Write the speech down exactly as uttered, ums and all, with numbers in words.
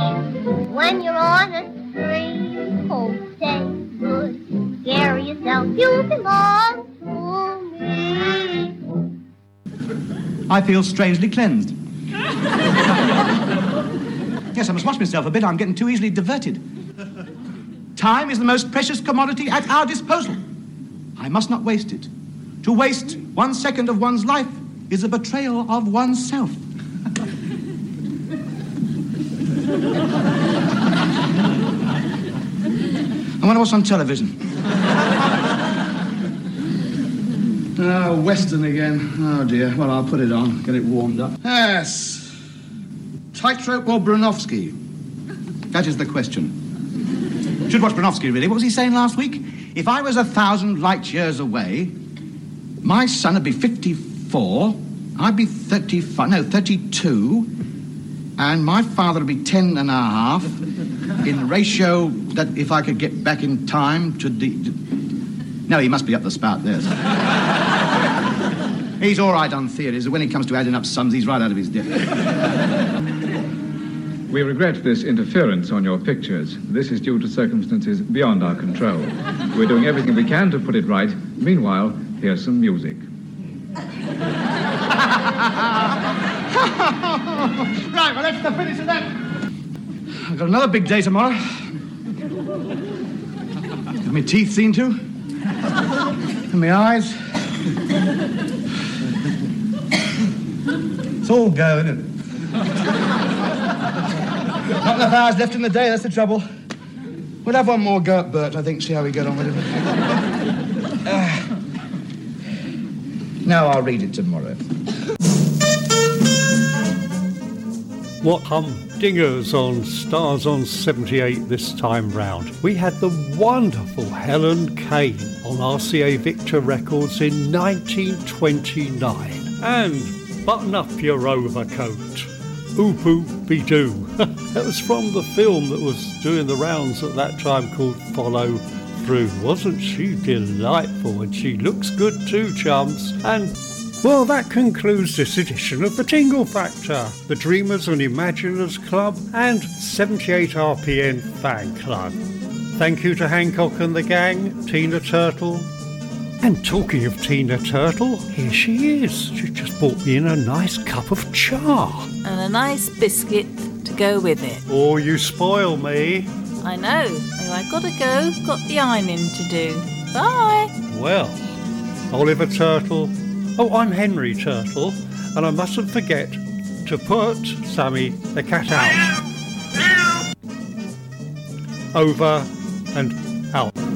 When you're on a spree, oh, say good. Scare yourself, you belong to me. I feel strangely cleansed. Yes, I must watch myself a bit. I'm getting too easily diverted. Time is the most precious commodity at our disposal. I must not waste it. To waste one second of one's life is a betrayal of oneself. I wonder what's on television. Oh, Western again. Oh, dear. Well, I'll put it on, get it warmed up. Yes. Tightrope or Bronowski? That is the question. Should watch Bronowski, really. What was he saying last week? If I was a thousand light years away, my son would be fifty-four, I'd be thirty-five, no, thirty-two, and my father would be ten and a half, in the ratio that if I could get back in time to the... No, he must be up the spout there. He's all right on theories, but when it comes to adding up sums, he's right out of his depth. We regret this interference on your pictures. This is due to circumstances beyond our control. We're doing everything we can to put it right. Meanwhile, here's some music. Right, well, that's the finish of that. I've got another big day tomorrow. Got my teeth seen to. And my eyes. It's all go, isn't it? Not enough hours left in the day, that's the trouble. We'll have one more go at Bert, I think, see how we get on with it. Uh, no, I'll read it tomorrow. What humdingers on Stars on seventy-eight this time round. We had the wonderful Helen Kane on R C A Victor Records in nineteen twenty-nine. And Button Up Your Overcoat. Oop Oop Be Doo. That was from the film that was doing the rounds at that time called Follow Through. Wasn't she delightful? And she looks good too, chums. And, well, that concludes this edition of the Tingle Factor, the Dreamers and Imaginers Club and seventy-eight R P N Fan Club. Thank you to Hancock and the gang, Tina Turtle. And talking of Tina Turtle, here she is. She just brought me in a nice cup of char. And a nice biscuit to go with it. Oh, you spoil me. I know. Anyway, I've got to go. Got the ironing to do. Bye. Well, Oliver Turtle. Oh, I'm Henry Turtle. And I mustn't forget to put Sammy the cat out. Over and